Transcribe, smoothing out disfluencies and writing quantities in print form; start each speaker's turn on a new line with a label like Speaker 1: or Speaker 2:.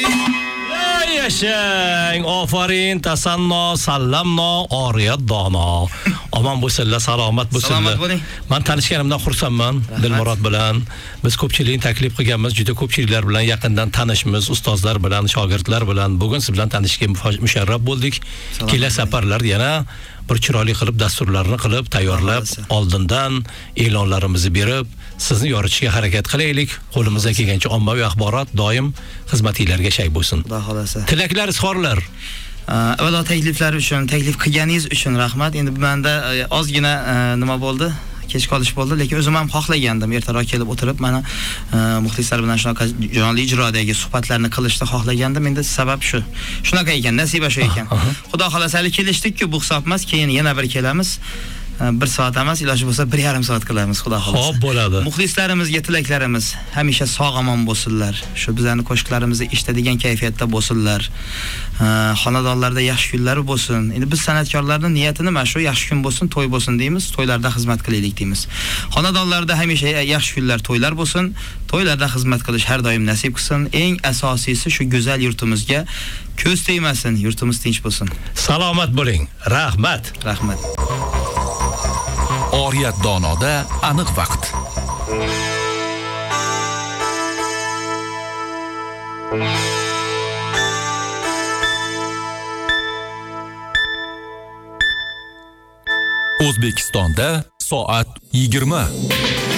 Speaker 1: Yashang, ofarin, tasanno, sallamno, oriyat dono. Omon bo'lsinlar, salomat bo'lsinlar.
Speaker 2: Salomat bo'ling.
Speaker 1: Men tanishganimdan xursandman. Dilmurod bilan biz ko'pchilikni taklif qilganmiz, juda ko'pchiliklar bilan yaqindan tanishmiz, ustozlar bilan, shogirdlar bilan. Bugun siz bilan tanishishga musharraf bo'ldik. Kelasi safarlar yana bir chiroyli qilib dasturlarni qilib tayyorlab, oldindan e'lonlarimizni berib, sizni yoritishga harakat qilaylik. Qo'limizdan kelgancha ommaviy axborot doim xizmatingizlarga shay bo'lsin.
Speaker 2: Xudo xolasa.
Speaker 1: Tilaklar, izhorlar.
Speaker 2: Avvalo takliflar uchun, taklif qilganingiz uchun rahmat. Endi menda ozgina nima bo'ldi? Kech qolish bo'ldi, lekin o'zim ham xohlagandim ertaroq kelib o'tirib mana muxlislar bilan shunaqa jonli ijrodagi suhbatlarni qilishni xohlagandim. Endi sabab shu. Shunaqa ekan, nasiba shu ekan. Xudo xolasa hali kelishdik-ku, bu hisob emas, keyin yana bir kelamiz. 1 soat emas, iloji bo'lsa 1,5 soat qilamiz, xudo xolasa.
Speaker 1: Xo'p, bo'ladi.
Speaker 2: Muxlislarimizga tilaklarimiz hamisha sog'-omon bo'lsinlar. Shu bizlarning qo'shiqlarimizni eshitadigan kayfiyatda bo'lsinlar. Xonadonlarda yaxshi kunlar bo'lsin. Endi biz san'atkorlarning niyati nima? Shu yaxshi kun bo'lsin, to'y bo'lsin deymiz, to'ylarda xizmat qilaylik deymiz. Xonadonlarda hamisha yaxshi kunlar, to'ylar bo'lsin, to'ylarda xizmat qilish har doim nasib qilsin. Eng asosiysi shu go'zal yurtimizga ko'z tegmasin, yurtimiz tinch bo'lsin.
Speaker 1: Salomat bo'ling. Rahmat.
Speaker 2: Rahmat.
Speaker 3: Oriyat donoda aniq vaqt. O'zbekistonda soat 20.